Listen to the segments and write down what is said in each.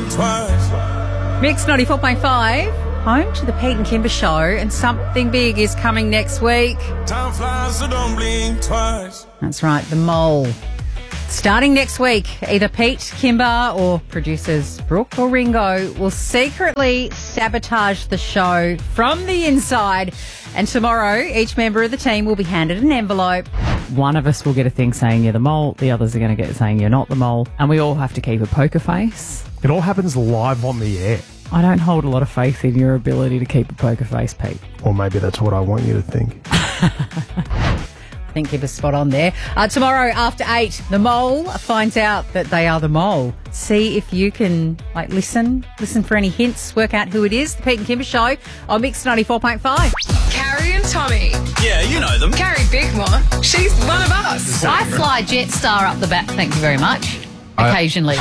blink twice. Mix 94.5, home to the Pete and Kimber Show, and something big is coming next week. Time flies, so don't blink twice. That's right, The Mole. Starting next week, either Pete, Kimber, or producers Brooke or Ringo will secretly sabotage the show from the inside. And tomorrow, each member of the team will be handed an envelope. One of us will get a thing saying you're the mole, the others are going to get saying you're not the mole, and we all have to keep a poker face. It all happens live on the air. I don't hold a lot of faith in your ability to keep a poker face, Pete. Or maybe that's what I want you to think. I think Kimber's spot on there. Tomorrow after 8, The Mole finds out that they are the mole. See if you can listen for any hints, work out who it is. The Pete and Kimber Show on Mix 94.5. Carrie and Tommy. Yeah, you know them. Carrie Bickmore, she's one of us. I fly Jetstar up the back, thank you very much. Occasionally.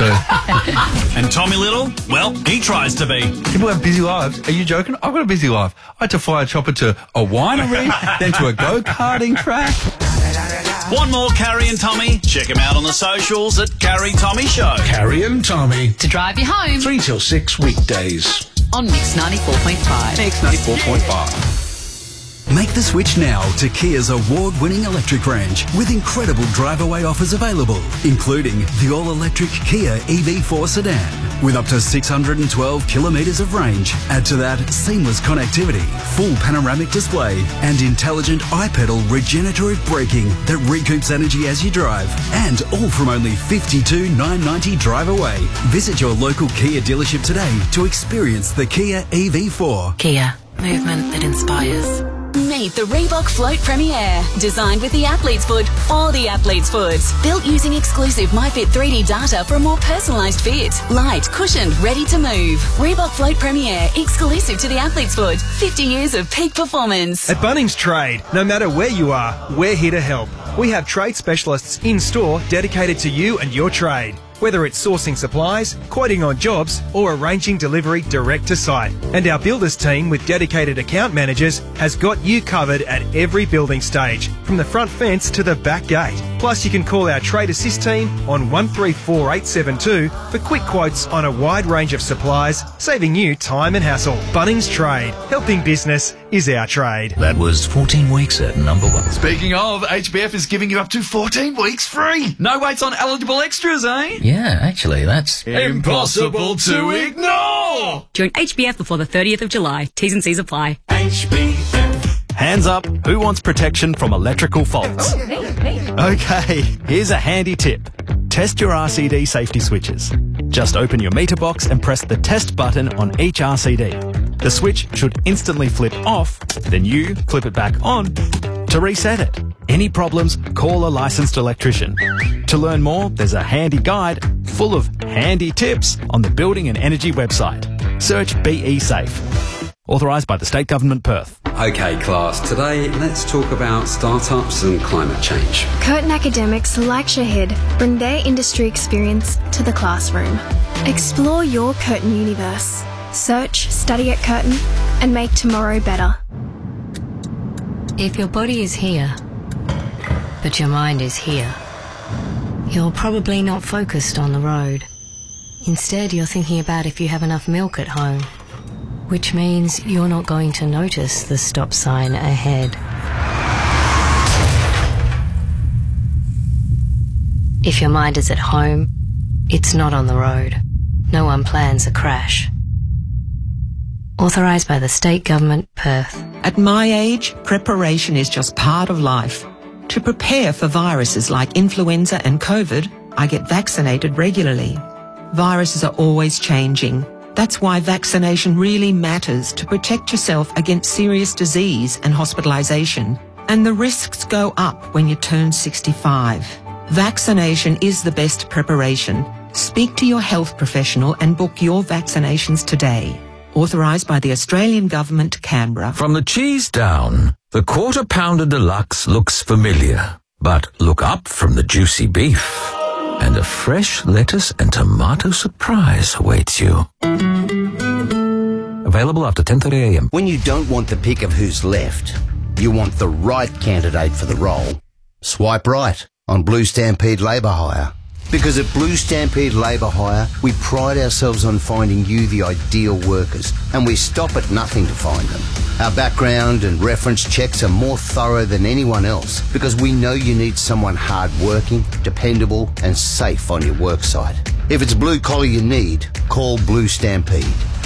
And Tommy Little, well, he tries to be. People have busy lives. Are you joking? I've got a busy life. I had to fly a chopper to a winery, then to a go-karting track. Want more Carrie and Tommy? Check them out on the socials at Carrie Tommy Show. Carrie and Tommy. To drive you home 3 till 6 weekdays. on Mix 94.5. Mix 94.5. Make the switch now to Kia's award-winning electric range with incredible drive-away offers available, including the all-electric Kia EV4 sedan with up to 612 kilometres of range. Add to that seamless connectivity, full panoramic display and intelligent iPedal regenerative braking that recoups energy as you drive. And all from only $52,990 drive away. Visit your local Kia dealership today to experience the Kia EV4. Kia, movement that inspires. Meet the Reebok Float Premier. Designed with the athlete's foot for the athlete's foot. Built using exclusive MyFit 3D data for a more personalised fit. Light, cushioned, ready to move. Reebok Float Premier, exclusive to the athlete's foot. 50 years of peak performance. At Bunnings Trade, no matter where you are, we're here to help. We have trade specialists in-store dedicated to you and your trade. Whether it's sourcing supplies, quoting on jobs, or arranging delivery direct to site. And our builders team with dedicated account managers has got you covered at every building stage, from the front fence to the back gate. Plus, you can call our Trade Assist team on 134872 for quick quotes on a wide range of supplies, saving you time and hassle. Bunnings Trade. Helping business is our trade. That was 14 weeks at number 1. Speaking of, HBF is giving you up to 14 weeks free. No waits on eligible extras, eh? Yeah, actually, that's impossible to ignore. Join HBF before the 30th of July. T's and C's apply. HBF. Hands up, who wants protection from electrical faults? Okay, here's a handy tip. Test your RCD safety switches. Just open your meter box and press the test button on each RCD. The switch should instantly flip off, then you flip it back on to reset it. Any problems, call a licensed electrician. To learn more, there's a handy guide full of handy tips on the Building and Energy website. Search BE Safe. Authorised by the State Government, Perth. Okay, class, today let's talk about startups and climate change. Curtin academics like Shahid bring their industry experience to the classroom. Explore your Curtin universe. Search, study at Curtin, and make tomorrow better. If your body is here, but your mind is here, you're probably not focused on the road. Instead, you're thinking about if you have enough milk at home, which means you're not going to notice the stop sign ahead. If your mind is at home, it's not on the road. No one plans a crash. Authorised by the State Government, Perth. At my age, preparation is just part of life. To prepare for viruses like influenza and COVID, I get vaccinated regularly. Viruses are always changing. That's why vaccination really matters to protect yourself against serious disease and hospitalisation. And the risks go up when you turn 65. Vaccination is the best preparation. Speak to your health professional and book your vaccinations today. Authorised by the Australian Government, Canberra. From the cheese down, the Quarter Pounder Deluxe looks familiar. But look up from the juicy beef, and a fresh lettuce and tomato surprise awaits you. Available after 10:30 a.m. When you don't want the pick of who's left, you want the right candidate for the role. Swipe right on Blue Stampede Labour Hire. Because at Blue Stampede Labour Hire, we pride ourselves on finding you the ideal workers, and we stop at nothing to find them. Our background and reference checks are more thorough than anyone else because we know you need someone hard-working, dependable and safe on your work site. If it's blue collar you need, call Blue Stampede.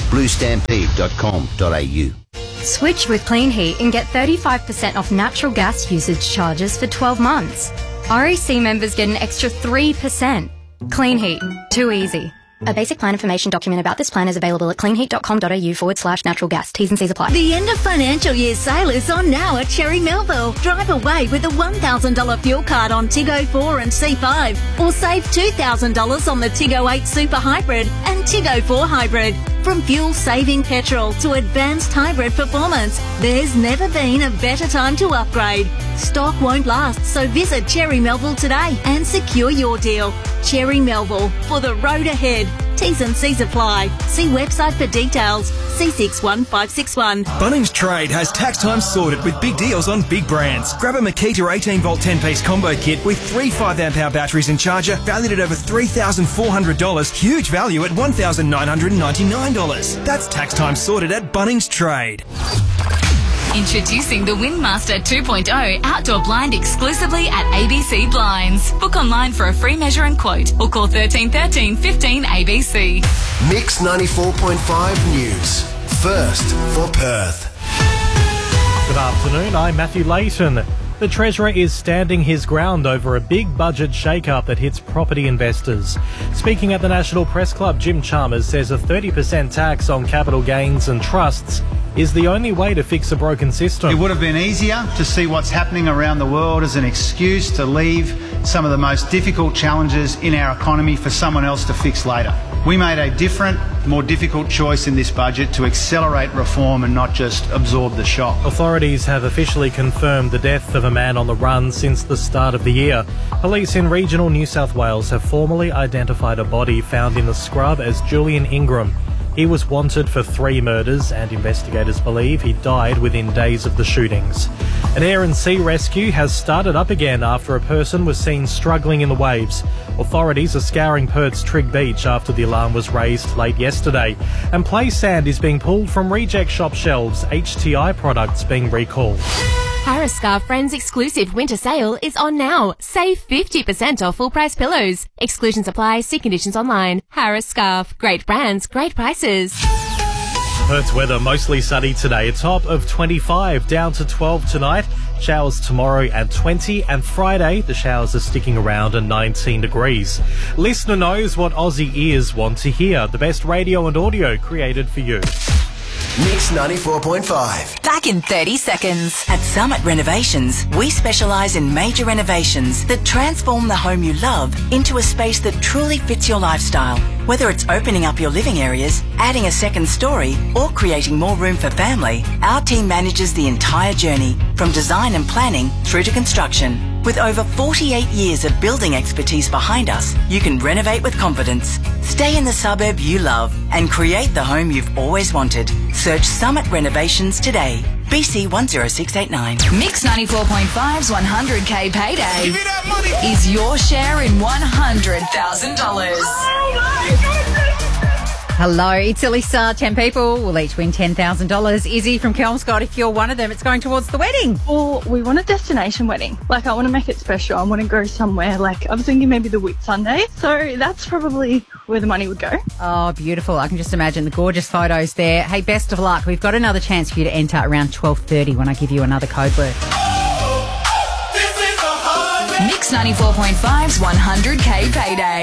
bluestampede.com.au. Switch with Clean Heat and get 35% off natural gas usage charges for 12 months. REC members get an extra 3%. Clean Heat. Too easy. A basic plan information document about this plan is available at cleanheat.com.au/natural gas. T's and C's apply. The end of financial year sale is on now at Cherry Melville. Drive away with a $1,000 fuel card on Tiggo 4 and C5, or save $2,000 on the Tiggo 8 Super Hybrid and Tiggo 4 Hybrid. From fuel-saving petrol to advanced hybrid performance, there's never been a better time to upgrade. Stock won't last, so visit Cherry Melville today and secure your deal. Cherry Melville, for the road ahead. T's and C's apply. See website for details. C61561. Bunnings Trade has tax time sorted with big deals on big brands. Grab a Makita 18-volt 10-piece combo kit with 3 5-amp-hour batteries and charger valued at over $3,400. Huge value at $1,999. That's tax time sorted at Bunnings Trade. Introducing the Windmaster 2.0 outdoor blind exclusively at ABC Blinds. Book online for a free measure and quote or call 1313 15 ABC. Mix 94.5 News. First for Perth. Good afternoon, I'm Matthew Layton. The Treasurer is standing his ground over a big budget shake-up that hits property investors. Speaking at the National Press Club, Jim Chalmers says a 30% tax on capital gains and trusts is the only way to fix a broken system. It would have been easier to see what's happening around the world as an excuse to leave some of the most difficult challenges in our economy for someone else to fix later. We made a different, more difficult choice in this budget to accelerate reform and not just absorb the shock. Authorities have officially confirmed the death of a man on the run since the start of the year. Police in regional New South Wales have formally identified a body found in the scrub as Julian Ingram. He was wanted for 3 murders and investigators believe he died within days of the shootings. An air and sea rescue has started up again after a person was seen struggling in the waves. Authorities are scouring Perth's Trigg Beach after the alarm was raised late yesterday. And Play Sand is being pulled from reject shop shelves, HTI products being recalled. Harris Scarf Friends exclusive winter sale is on now. Save 50% off full price pillows. Exclusions apply. See conditions online. Harris Scarf. Great brands, great prices. Perth's weather mostly sunny today. A top of 25, down to 12 tonight. Showers tomorrow at 20, and Friday the showers are sticking around at 19 degrees. Listener knows what Aussie ears want to hear. The best radio and audio created for you. Mix 94.5. Back in 30 seconds. At Summit Renovations, we specialise in major renovations that transform the home you love into a space that truly fits your lifestyle. Whether it's opening up your living areas, adding a second story, or creating more room for family, our team manages the entire journey, from design and planning through to construction. With over 48 years of building expertise behind us, you can renovate with confidence. Stay in the suburb you love and create the home you've always wanted. Search Summit Renovations today. BC 10689. Mix 94.5's 100K payday. Give me that money. Is your share in $100,000. Hello, it's Elisa. 10 people will each win $10,000. Izzy from Kelmscott, if you're one of them, it's going towards the wedding. Well, we want a destination wedding. Like, I want to make it special. I want to go somewhere, like, I was thinking maybe the Whitsunday. So that's probably where the money would go. Oh, beautiful. I can just imagine the gorgeous photos there. Hey, best of luck. We've got another chance for you to enter around 12:30 when I give you another code word. Mix 94.5's 100K payday.